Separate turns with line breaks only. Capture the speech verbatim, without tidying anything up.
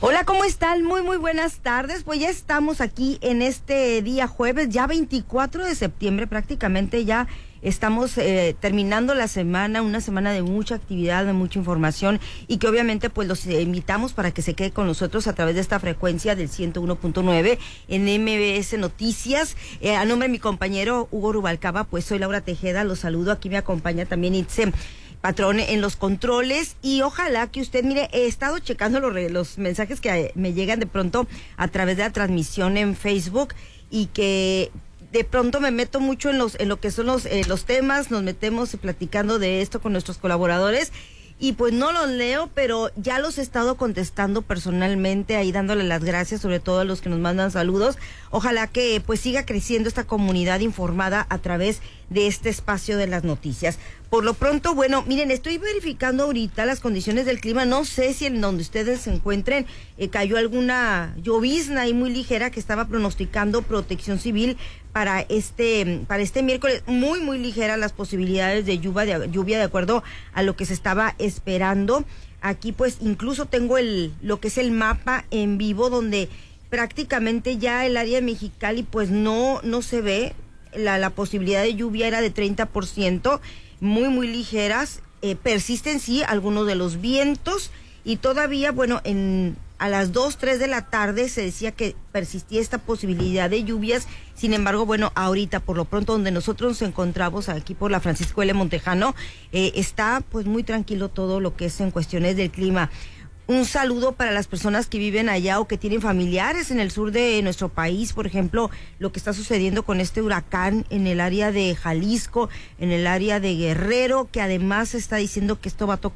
Hola, ¿cómo están? Muy, muy buenas tardes. Pues ya estamos aquí en este día jueves, ya veinticuatro de septiembre, prácticamente ya estamos eh, terminando la semana, una semana de mucha actividad, de mucha información y que obviamente pues los eh, invitamos para que se quede con nosotros a través de esta frecuencia del ciento uno punto nueve en M B S Noticias. Eh, a nombre de mi compañero Hugo Rubalcaba, pues soy Laura Tejeda, los saludo. Aquí me acompaña también Itze Patrón en los controles y ojalá que usted, mire, he estado checando los, los mensajes que me llegan de pronto a través de la transmisión en Facebook y que de pronto me meto mucho en los en lo que son los, eh, los temas, nos metemos platicando de esto con nuestros colaboradores y pues no los leo, pero ya los he estado contestando personalmente, ahí dándole las gracias, sobre todo a los que nos mandan saludos. Ojalá que pues siga creciendo esta comunidad informada a través de este espacio de las noticias. Por lo pronto, bueno, miren, estoy verificando ahorita las condiciones del clima. No sé si en donde ustedes se encuentren eh, cayó alguna llovizna ahí muy ligera que estaba pronosticando Protección Civil para este para este miércoles. Muy, muy ligera las posibilidades de lluvia, de lluvia de acuerdo a lo que se estaba esperando. Aquí pues incluso tengo el lo que es el mapa en vivo donde prácticamente ya el área de Mexicali pues no, no se ve. La, la posibilidad de lluvia era de treinta por ciento, muy, muy ligeras. Eh, persisten, sí, algunos de los vientos y todavía, bueno, en a las dos, tres de la tarde se decía que persistía esta posibilidad de lluvias. Sin embargo, bueno, ahorita, por lo pronto, donde nosotros nos encontramos, aquí por la Francisco L. Montejano, eh, está pues muy tranquilo todo lo que es en cuestiones del clima. Un saludo para las personas que viven allá o que tienen familiares en el sur de nuestro país, por ejemplo, lo que está sucediendo con este huracán en el área de Jalisco, en el área de Guerrero, que además está diciendo que esto va a, to-